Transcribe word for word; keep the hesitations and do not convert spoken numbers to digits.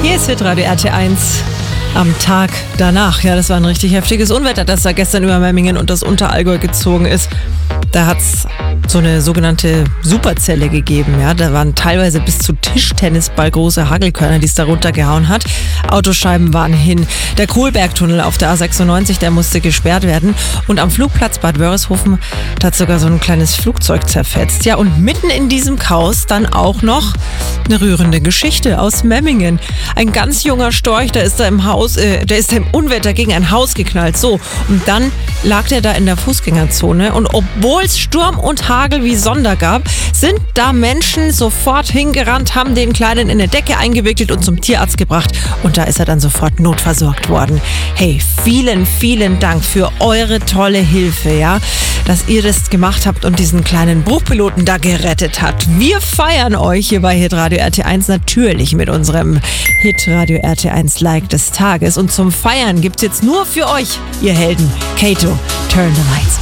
Hier ist Hitradio R T eins am Tag danach. Ja, das war ein richtig heftiges Unwetter, das da gestern über Memmingen und das Unterallgäu gezogen ist. Da hat es so eine sogenannte Superzelle gegeben. Ja, da waren teilweise bis zu Tischtennisball große Hagelkörner, die es da runtergehauen hat. Autoscheiben waren hin. Der Kohlbergtunnel auf der A sechsundneunzig, der musste gesperrt werden. Und am Flugplatz Bad Wörishofen, da hat sogar so ein kleines Flugzeug zerfetzt. Ja, und mitten in diesem Chaos dann auch noch eine rührende Geschichte aus Memmingen. Ein ganz junger Storch, der ist da im Haus, äh, der ist da im Unwetter gegen ein Haus geknallt. So, und dann lag der da in der Fußgängerzone. Und obwohl es Sturm und Hagel wie Sonder gab, sind da Menschen sofort hingerannt, haben den Kleinen in eine Decke eingewickelt und zum Tierarzt gebracht. Und da ist er dann sofort notversorgt worden. Hey, vielen, vielen Dank für eure tolle Hilfe, ja, dass ihr das gemacht habt und diesen kleinen Bruchpiloten da gerettet habt. Wir feiern euch hier bei Hitradio R T eins natürlich mit unserem Hitradio R T eins Like des Tages. Und zum Feiern gibt's jetzt nur für euch, ihr Helden, Kato, Turn the Lights On.